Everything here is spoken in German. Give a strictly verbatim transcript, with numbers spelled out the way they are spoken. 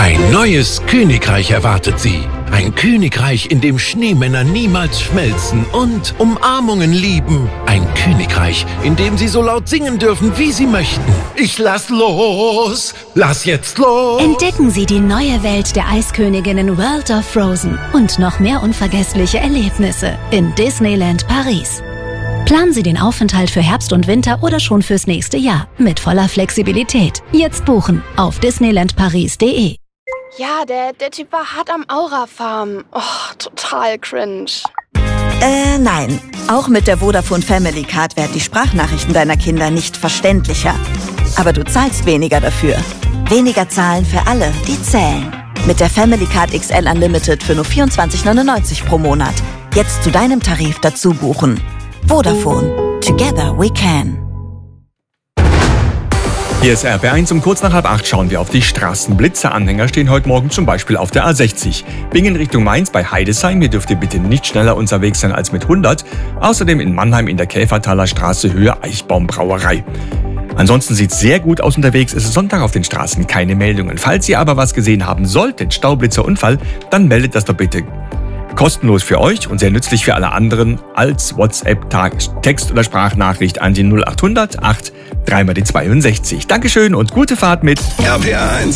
Ein neues Königreich erwartet Sie. Ein Königreich, in dem Schneemänner niemals schmelzen und Umarmungen lieben. Ein Königreich, in dem Sie so laut singen dürfen, wie Sie möchten. Ich lass los! Lass jetzt los! Entdecken Sie die neue Welt der Eisköniginnen World of Frozen und noch mehr unvergessliche Erlebnisse in Disneyland Paris. Planen Sie den Aufenthalt für Herbst und Winter oder schon fürs nächste Jahr mit voller Flexibilität. Jetzt buchen auf disneyland paris punkt de. Ja, der, der Typ war hart am Aura-Farm. Oh, total cringe. Äh, nein. Auch mit der Vodafone Family Card werden die Sprachnachrichten deiner Kinder nicht verständlicher. Aber du zahlst weniger dafür. Weniger zahlen für alle, die zählen. Mit der Family Card X L Unlimited für nur vierundzwanzig neunundneunzig pro Monat. Jetzt zu deinem Tarif dazu buchen. Vodafone. Together we can. Hier ist R B eins. Um kurz nach halb acht schauen wir auf die Straßenblitze. Anhänger stehen heute Morgen zum Beispiel auf der A sechzig. Bingen Richtung Mainz bei Heidesheim. Hier dürft ihr bitte nicht schneller unterwegs sein als mit hundert. Außerdem in Mannheim in der Käfertaler Straße Höhe Eichbaumbrauerei. Ansonsten sieht es sehr gut aus unterwegs. Es ist Sonntag, auf den Straßen keine Meldungen. Falls ihr aber was gesehen haben solltet, Staublitzer, Unfall, dann meldet das doch bitte. Kostenlos für euch und sehr nützlich für alle anderen als WhatsApp, Text- oder Sprachnachricht an die null acht hundert acht drei mal die zweiundsechzig. Dankeschön und gute Fahrt mit R P eins.